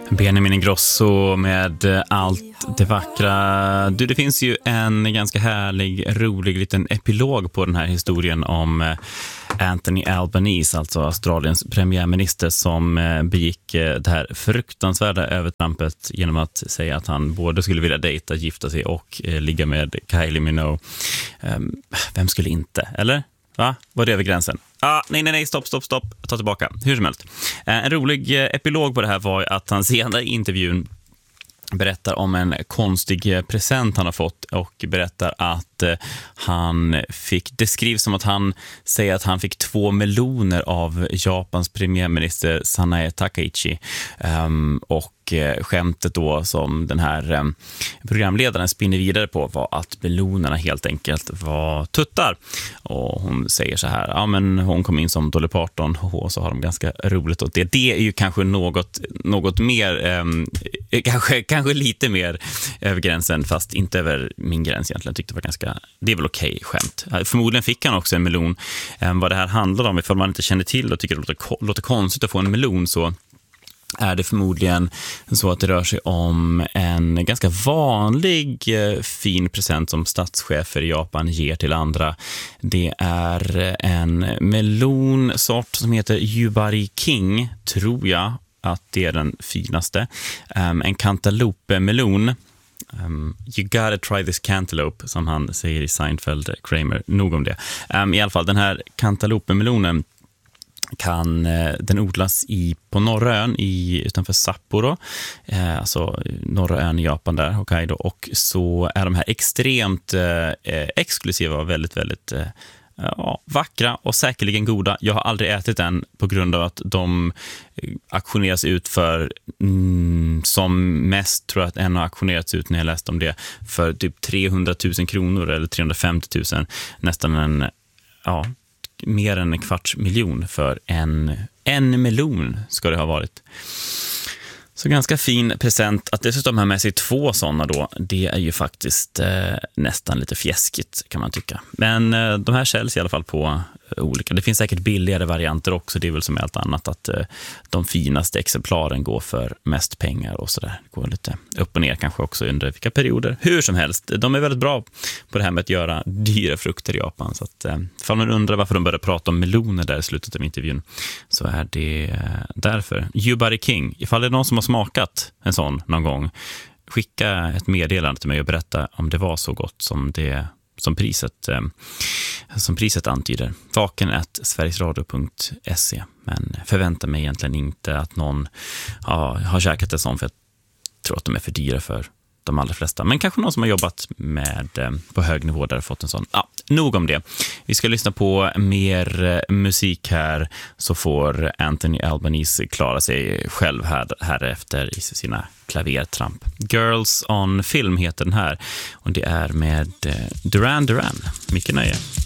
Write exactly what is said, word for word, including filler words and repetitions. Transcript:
Benjamin Ingrosso med allt det vackra. Du, det finns ju en ganska härlig, rolig liten epilog på den här historien om Anthony Albanese, alltså Australiens premiärminister, som begick det här fruktansvärda övertrampet genom att säga att han både skulle vilja dejta, gifta sig och ligga med Kylie Minogue. Vem skulle inte, eller? Va? Var det över gränsen? Ah, nej, nej, nej, stopp, stopp, stopp. Ta tillbaka. Hur som helst. En rolig epilog på det här var att han senare i intervjun berättar om en konstig present han har fått och berättar att han fick, det skrivs som att han säger att han fick två meloner av Japans premiärminister Sanae Takaichi, um, och skämtet då som den här um, programledaren spinner vidare på var att melonerna helt enkelt var tuttar, och hon säger så här, ja men hon kom in som Dolly Parton och så har de ganska roligt åt det. Det är ju kanske något, något mer um, kanske, kanske lite mer över gränsen, fast inte över min gräns egentligen. Jag tyckte det var ganska, det är väl okej okay, skämt. Förmodligen fick han också en melon. Um, vad det här handlar om, ifall man inte känner till och tycker det låter, låter konstigt att få en melon, så är det förmodligen så att det rör sig om en ganska vanlig eh, fin present som statschefer i Japan ger till andra. Det är en melonsort som heter Yubari King, tror jag att det är den finaste. Um, en cantaloupe-melon. Um, you gotta try this cantaloupe, som han säger i Seinfeld, Kramer. Nog om det. Um, I alla fall, den här cantaloupe-melonen kan den odlas i, på norra ön i, utanför Sapporo, eh, alltså norra ön i Japan där, Hokkaido, och så är de här extremt eh, exklusiva och väldigt, väldigt eh, ja, vackra och säkerligen goda. Jag har aldrig ätit den på grund av att de auktioneras ut för mm, som mest, tror jag att en har auktionerats ut när jag läste om det, för typ trehundratusen kronor eller trehundrafemtiotusen, nästan en, ja, mer än en kvarts miljon för en, en melon ska det ha varit. Så ganska fin present. Att dessutom ha med sig två sådana då, det är ju faktiskt eh, nästan lite fjäskigt kan man tycka. Men eh, de här säljs i alla fall på eh, olika. Det finns säkert billigare varianter också. Det är väl som allt annat att eh, de finaste exemplaren går för mest pengar och sådär. Det går lite upp och ner kanske också under vilka perioder. Hur som helst, de är väldigt bra på det här med att göra dyra frukter i Japan. Så att eh, ifall man undrar varför de började prata om meloner där i slutet av intervjun, så är det eh, därför. Yubari King, ifall det är någon som har smakat en sån någon gång, skicka ett meddelande till mig och berätta om det var så gott som det som priset eh, som priset antyder. vaken at sverigesradio punkt se. Men förvänta mig egentligen inte att någon ja, har käkat en sån, för jag tror att de är för dyra för de allra flesta. Men kanske någon som har jobbat med eh, på hög nivå där har fått en sån. Ja, nog om det. Vi ska lyssna på mer eh, musik här, så får Anthony Albanese klara sig själv här, här efter i sina klavertramp. Girls on Film heter den här, och det är med eh, Duran Duran. Mycket nöje.